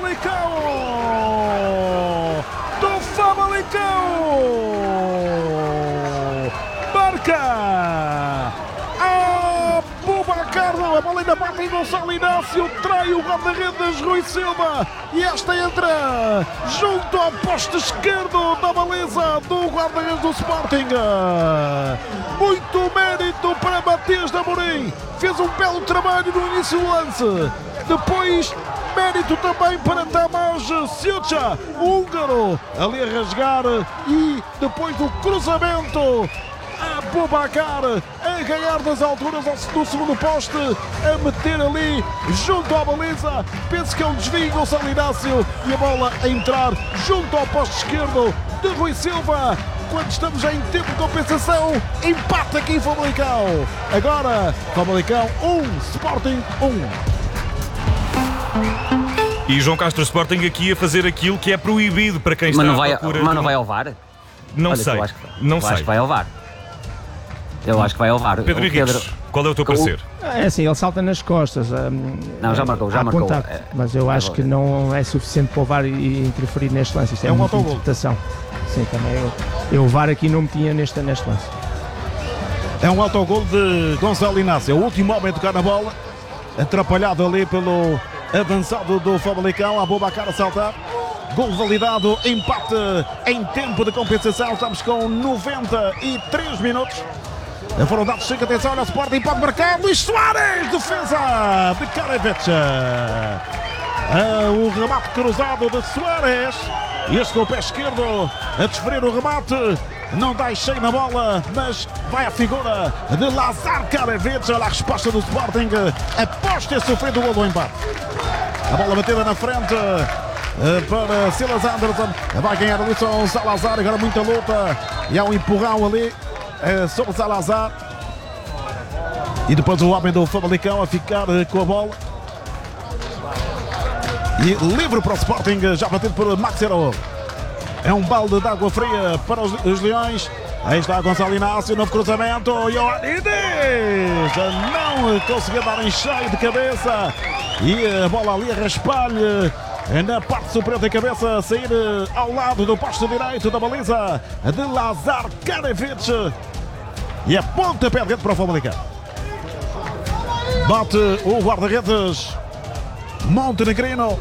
Famalicão! Do Famalicão! Marca! Abubacar, a bola ainda bate em Gonçalo Inácio, trai o guarda-redes Rui Silva e esta entra junto ao poste esquerdo da baliza do guarda-redes do Sporting. Muito mérito para Matias de Amorim, fez um belo trabalho no início do lance. Depois, mérito também para Tamás Siucha, o húngaro, ali a rasgar, e depois do cruzamento, Abubacar a ganhar das alturas do segundo poste, a meter ali junto à baliza. Penso que é um desvio Gonçalo Inácio e a bola a entrar junto ao poste esquerdo de Rui Silva. Quando estamos em tempo de compensação, empate aqui em Famalicão. Agora, Famalicão 1, Sporting 1. E João Castro, Sporting aqui a fazer aquilo que é proibido para quem está à procura. Mas não vai ao VAR? Não Olha, sei, eu acho sei. que vai ao VAR. Eu acho que vai ao VAR. Pedro Henriques, qual é o teu parecer? É assim, ele salta nas costas. Não, já marcou. Contacto, mas eu acho que não é suficiente para o VAR e interferir neste lance. Isto é uma interpretação. Sim, também eu o VAR aqui não me tinha neste lance. É um autogol de Gonçalo Inácio, é o último homem a tocar na bola, atrapalhado ali pelo avançado do Famalicão, Abubacar a saltar. Gol validado, empate em tempo de compensação, estamos com 93 minutos. Foram dados 5, atenção, olha o Sporting, pode marcar, Luís Soares, defesa de Karavecha. O remate cruzado de Soares, este com o pé esquerdo a desferir o remate, não dá cheio na bola, mas vai a figura de Lazar Karavecha. Olha a resposta do Sporting após ter sofrido o gol do empate. A bola batida na frente para Silas Anderson, vai ganhar ali só o Salazar, agora muita luta e há um empurrão ali sobre Salazar, e depois o homem do Famalicão a ficar com a bola e livre para o Sporting, já batido por Max Araújo. É um balde de água fria para os Leões. Aí está Gonçalo Inácio, novo cruzamento, Ioannidis não conseguiu dar em cheio de cabeça e a bola ali a raspar-lhe na parte superior da cabeça, a sair ao lado do posto direito da baliza de Lazar Karavecha, e a pontapé de rede para o Famalicão. Bate o guarda-redes Montenegrino,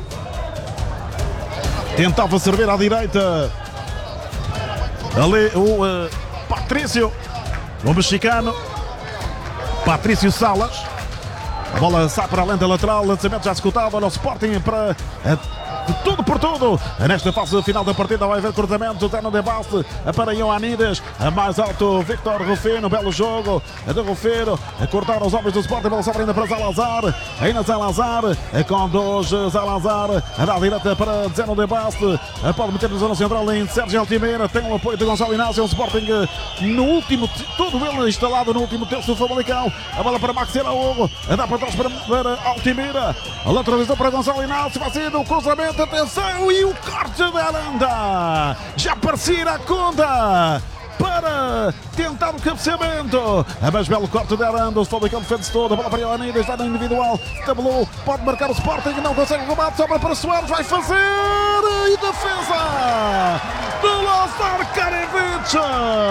tentava servir à direita ali o Patrício, o mexicano Patrício Salas. A bola sai para além da lateral, lançamento já executado. Olha o Sporting para de tudo por tudo. Nesta fase final da partida vai haver cruzamento, Zeno de Baste para Ioannidis, a mais alto Victor Rufino, belo jogo de Rufino, a cortar os homens do Sporting, a bola sobra ainda para Salazar, ainda Salazar, conduz Salazar, a dar direita para Zeno de Baste, pode meter na zona central em Sérgio Altimira, tem o apoio de Gonçalo Inácio, o Sporting no último, todo ele instalado no último terço do Famalicão, a bola para Max Araújo, dá para trás para Altimira, a lateralização para Gonçalo Inácio, vai ser o cruzamento, atenção, e o corte de Aranda, já parecia a conta para tentar o cabeceamento, mas belo corte de Aranda, o Famalicão defende-se todo, a bola para Ioannidis, está na individual, tabelou, pode marcar o Sporting, não consegue o remate, sobra para Soares, vai fazer, e defesa do Lazar Karavecha,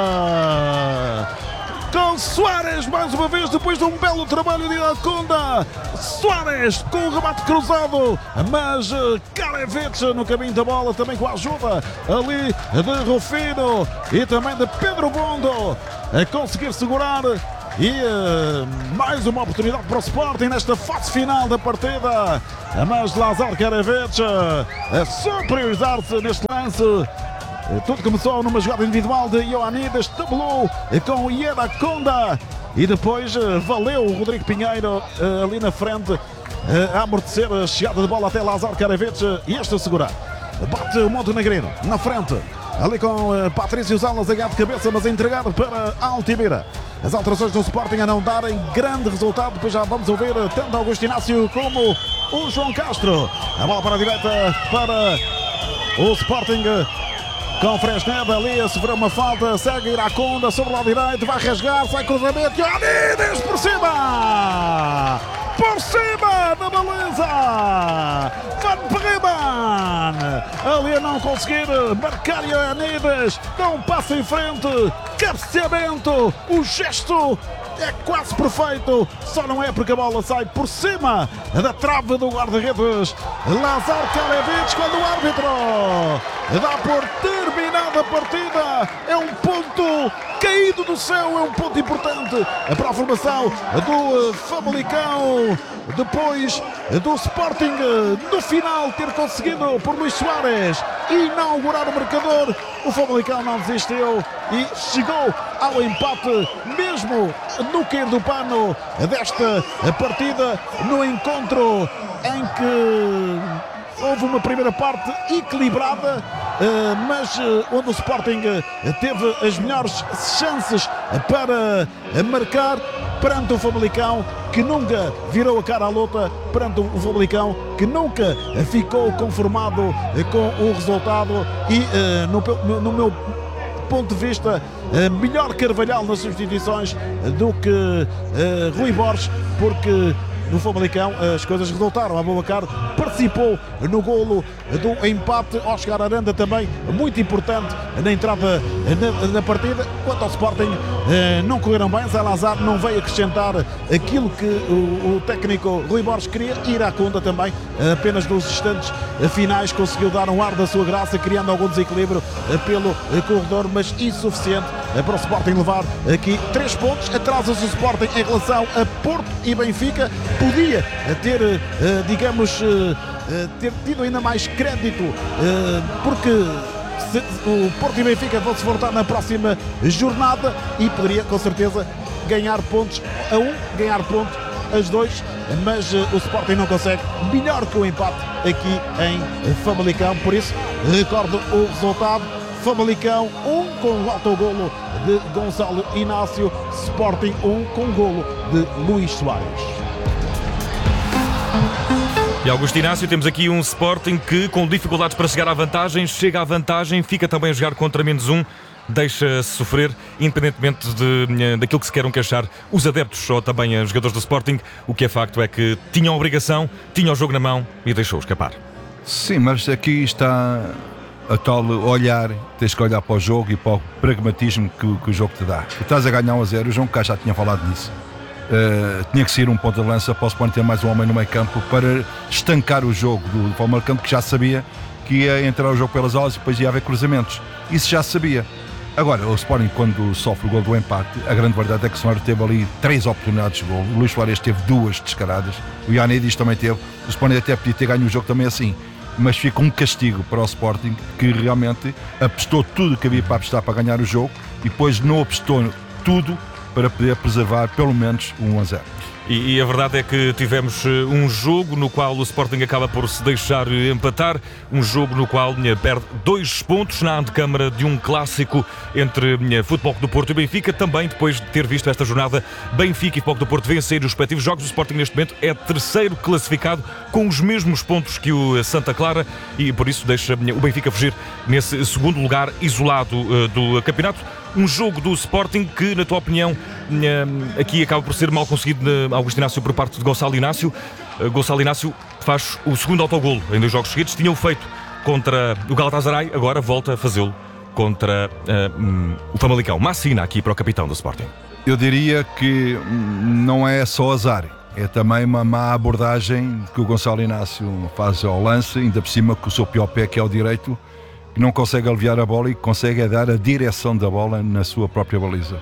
com Soares mais uma vez, depois de um belo trabalho de Anaconda. Soares com o remate cruzado, mas Karavecha no caminho da bola, também com a ajuda ali de Rufino e também de Pedro Bondo a conseguir segurar. E mais uma oportunidade para o Sporting nesta fase final da partida, mas Lazar Karavecha a superiorizar-se neste lance. Tudo começou numa jogada individual de Ioannidis, tabelou com o Anaconda e depois valeu o Rodrigo Pinheiro ali na frente a amortecer a chegada de bola até Lazar Karavecha e este a segurar. Bate o Montenegrino na frente, ali com Patrício Salas a ganhar de cabeça, mas a entregar para Altimira. As alterações do Sporting a não darem grande resultado, depois já vamos ouvir tanto Augusto Inácio como o João Castro. A bola para a direita para o Sporting, com Fresneda ali a sofrer uma falta, segue Iraconda sobre o lado direito, vai rasgar, sai cruzamento, Ioannidis por cima na baliza, Van Brema ali a não conseguir marcar Ioannidis, não passa em frente, cabeceamento, o gesto é quase perfeito, só não é porque a bola sai por cima da trave do guarda-redes Lazar Kraljevic, quando o árbitro dá por terminada a partida. É um ponto caído do céu, é um ponto importante para a formação do Famalicão, depois do Sporting no final ter conseguido por Luís Soares inaugurar o marcador. O Famalicão não desistiu e chegou ao empate mesmo no cair do pano desta partida, no encontro em que houve uma primeira parte equilibrada, mas onde o Sporting teve as melhores chances para marcar, perante o Famalicão, que nunca virou a cara à luta, perante o Famalicão, que nunca ficou conformado com o resultado. E no meu ponto de vista, melhor Carvalhal nas substituições do que Rui Borges, porque no Famalicão as coisas resultaram. Aboubakar participou no golo do empate. Oscar Aranda também muito importante na entrada na partida. Quanto ao Sporting, não correram bem. Salazar não veio acrescentar aquilo que o técnico Rui Borges queria. Iracunda também, apenas nos instantes finais, conseguiu dar um ar da sua graça, criando algum desequilíbrio pelo corredor, mas insuficiente para o Sporting levar aqui 3 pontos. Atrasa-se o Sporting em relação a Porto e Benfica. Podia ter, digamos, ter tido ainda mais crédito, porque o Porto e Benfica vão se voltar na próxima jornada e poderia com certeza ganhar pontos a 1, ganhar pontos as 2, mas o Sporting não consegue, melhor que o empate aqui em Famalicão. Por isso, recordo o resultado: Famalicão 1 com o autogolo de Gonçalo Inácio, Sporting 1 com o golo de Luís Soares. E Augusto Inácio, temos aqui um Sporting que, com dificuldades para chegar à vantagem, chega à vantagem, fica também a jogar contra menos 1, deixa-se sofrer, independentemente daquilo que se queiram queixar os adeptos ou também os jogadores do Sporting. O que é facto é que tinham a obrigação, tinham o jogo na mão e deixou escapar. Sim, mas aqui está a tal olhar, tens que olhar para o jogo e para o pragmatismo que o jogo te dá. Tu estás a ganhar 1-0, o João Cá já tinha falado nisso. Tinha que sair um ponto de lança para o Sporting ter mais um homem no meio campo para estancar o jogo do Famalicão, que já sabia que ia entrar o jogo pelas alas e depois ia haver cruzamentos. Isso já sabia. Agora, o Sporting, quando sofre o gol do empate, a grande verdade é que o Soares teve ali 3 oportunidades de gol. O Luís Soares teve 2 descaradas, o Ioannidis também teve. O Sporting até podia ter ganho o jogo também assim, mas fica um castigo para o Sporting, que realmente apostou tudo que havia para apostar para ganhar o jogo e depois não apostou tudo para poder preservar pelo menos 1-0. E a verdade é que tivemos um jogo no qual o Sporting acaba por se deixar empatar, um jogo no qual perde 2 pontos na antecâmara de um clássico entre Futebol Clube do Porto e Benfica. Também depois de ter visto esta jornada, Benfica e Futebol Clube do Porto vencerem os respectivos jogos. O Sporting neste momento é 3º classificado com os mesmos pontos que o Santa Clara e por isso deixa o Benfica fugir nesse 2º lugar isolado do campeonato. Um jogo do Sporting que, na tua opinião, aqui acaba por ser mal conseguido, Augusto Inácio, por parte de Gonçalo Inácio. Gonçalo Inácio faz o 2º autogolo em 2 jogos seguidos. Tinha-o feito contra o Galatasaray, agora volta a fazê-lo contra o Famalicão. Máxima aqui para o capitão do Sporting. Eu diria que não é só azar, é também uma má abordagem que o Gonçalo Inácio faz ao lance, ainda por cima com o seu pior pé, que é o direito, que não consegue aliviar a bola e consegue dar a direção da bola na sua própria baliza.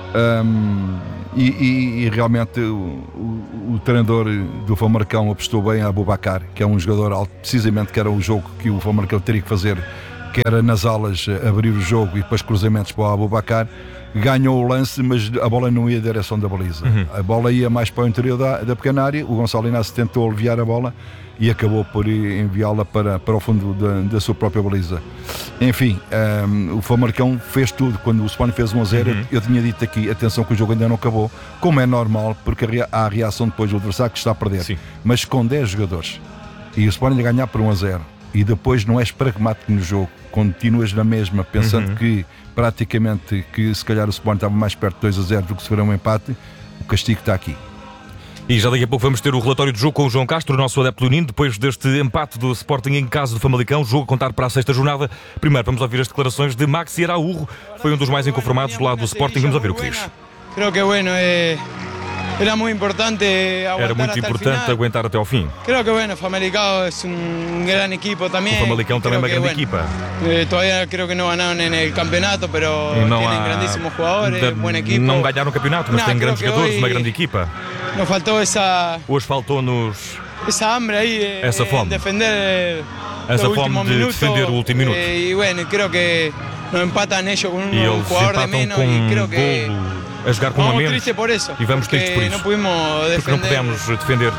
E realmente o treinador do Famalicão apostou bem a Aboubakar, que é um jogador alto, precisamente que era o jogo que o Famalicão teria que fazer, que era nas alas abrir o jogo e depois cruzamentos para o Aboubakar. Ganhou o lance, mas a bola não ia na direção da baliza. A bola ia mais para o interior da pequena área. O Gonçalo Inácio tentou aliviar a bola e acabou por enviá-la para o fundo da sua própria baliza. Enfim, o Famalicão fez tudo. Quando o Sporting fez 1-0, eu tinha dito aqui, atenção que o jogo ainda não acabou, como é normal, porque há a reação depois do adversário que está a perder. Sim. Mas com 10 jogadores e o Sporting a ganhar por 1-0 e depois não és pragmático no jogo, continuas na mesma, pensando que praticamente que se calhar o Sporting estava mais perto de 2-0 do que se for um empate, o castigo está aqui. E já daqui a pouco vamos ter o relatório de jogo com o João Castro, o nosso adepto leonino, depois deste empate do Sporting em casa do Famalicão, jogo a contar para a 6ª jornada. Primeiro vamos ouvir as declarações de Maxi Araújo, foi um dos mais inconformados do lado do Sporting. Vamos ouvir o que diz. Creo que bueno, era muito importante aguentar até ao fim. Creo que bueno, Famalicão é um grande equipo também. O Famalicão também é uma grande equipa. Todavía creo que não ganharam no campeonato, mas têm grandíssimos jogadores, bom equipo. Não ganharam o campeonato, mas têm grandes jogadores, uma grande equipa. Nos faltou Hoje faltou-nos essa hambre aí, essa fome, defender de defender o último minuto. E bueno, creo que nos empatan ellos com um jogador de menos e creo que a jogar com um a menos e vamos tristes por isso, porque não pudemos defender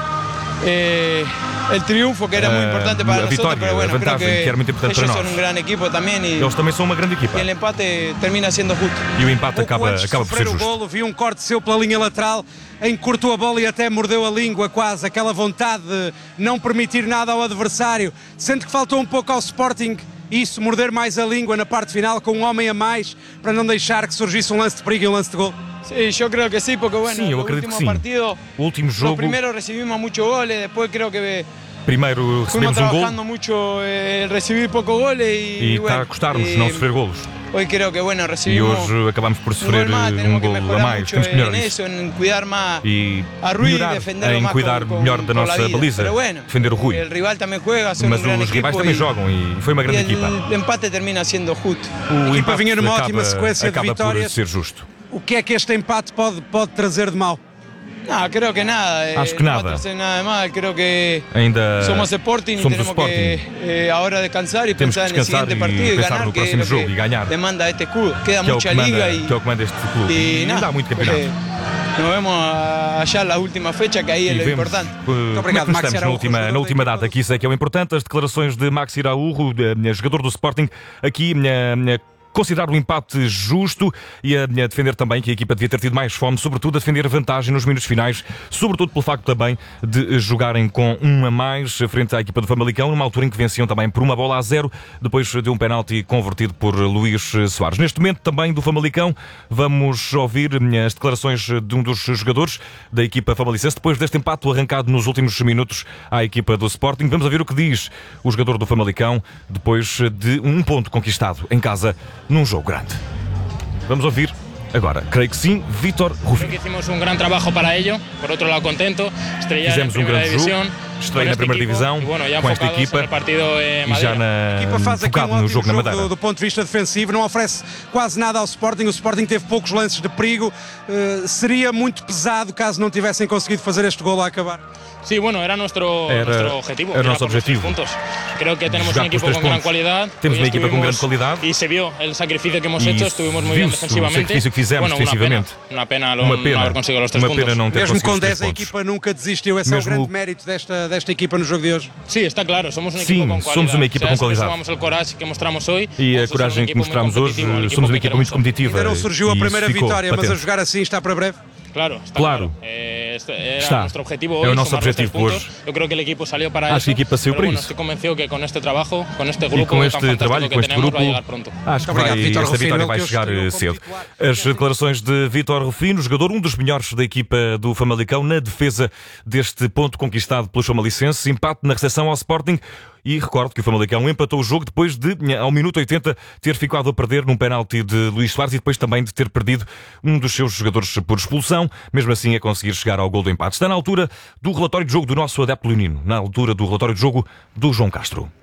o triunfo que era muito importante para a vitória, pero bueno, a vantagem que era muito importante para nós. São um grande equipo também e eles também são uma grande equipa. E o empate termina sendo justo. E o empate acaba por ser justo. O golo, viu um corte seu pela linha lateral, encurtou a bola e até mordeu a língua quase, aquela vontade de não permitir nada ao adversário. Sente que faltou um pouco ao Sporting isso, morder mais a língua na parte final com um homem a mais para não deixar que surgisse um lance de perigo e um lance de gol? Sí, yo creo que sí, porque bueno, eu acredito que sim. Partido, o último jogo, primero recibimos muchos goles, después creo que primeiro recebemos um gol, mucho recibir poucos goles e está a custar-nos não sofrer golos. Hoje creo que bueno, recibimos e hoje acabamos por sofrer um gol a mais. Temos que melhorar isso em cuidar mais e a Rui, em cuidar melhor da nossa baliza, defender o Rui. O rival também joga, mas os rivais também jogam e foi uma grande equipa. O empate termina sendo justo. O empate vinha numa ótima sequência de vitórias. Por ser justo. O que é que este empate pode trazer de mal? Não, creo que nada. Acho que nada. No nada de mal. Creo que ainda somos Sporting e temos que agora descansar e pensar no seguinte partido e ganhar no próximo jogo e ganhar. Demanda este clube. Queda muita liga e que é o que manda este clube. E ainda há muito campeonato. Nos vemos allá na última fecha, que aí é o importante. Muito obrigado, Maxi Araújo. Na última data, que isso é que é o importante. As declarações de Maxi Araújo, jogador do Sporting, aqui considerar o empate justo e a defender também que a equipa devia ter tido mais fome, sobretudo a defender a vantagem nos minutos finais, sobretudo pelo facto também de jogarem com um a mais frente à equipa do Famalicão, numa altura em que venciam também por 1-0, depois de um penalti convertido por Luís Soares. Neste momento também do Famalicão vamos ouvir as declarações de um dos jogadores da equipa famalicense, depois deste empate arrancado nos últimos minutos à equipa do Sporting. Vamos ouvir o que diz o jogador do Famalicão depois de um ponto conquistado em casa num jogo grande. Vamos ouvir agora, creio que sim, Vítor Rufino. Hicimos um grande trabalho para ello, por outro lado contento, fizemos um grande jogo, estreia na primeira divisão com esta equipa e já focado no jogo na Madeira. Do ponto de vista defensivo, não oferece quase nada ao Sporting. O Sporting teve poucos lances de perigo. Seria muito pesado caso não tivessem conseguido fazer este gol a acabar. Sí, bueno, era nuestro objetivo. Era nuestro objetivo. Creo que tenemos un equipo con gran calidad. Temos uma equipa com grande qualidade. Y se vio el sacrificio que hemos hecho. Estuvimos muy bien defensivamente. O sacrifício que fizemos defensivamente. Uma pena não haver conseguido os 3 pontos. Mesmo com 10 a equipa nunca desistiu. Esse é o grande mérito desta equipa no jogo de hoje. Sí, está claro. Somos uma equipa com qualidade. Somos uma equipa com qualidade. E a coragem que mostramos hoje, somos uma equipa muito competitiva. Ainda não surgiu a primeira vitória, mas a jogar assim está para breve. Claro. Era nuestro objetivo hoy, é o nosso objetivo hoje. Eu creo que o equipo saiu para isso. Acho que a equipa saiu para isso. Estou convencido que com este trabalho, com este grupo, com este trabalho, com este grupo, acho que esta vitória vai chegar cedo. As declarações de Vítor Rufino, jogador, um dos melhores da equipa do Famalicão, na defesa deste ponto conquistado pelos famalicenses, empate na recepção ao Sporting. E recordo que o Famalicão empatou o jogo depois de, ao minuto 80, ter ficado a perder num penalti de Luís Soares e depois também de ter perdido um dos seus jogadores por expulsão, mesmo assim a conseguir chegar ao gol do empate. Está na altura do relatório de jogo do nosso adepto leonino, na altura do relatório de jogo do João Castro.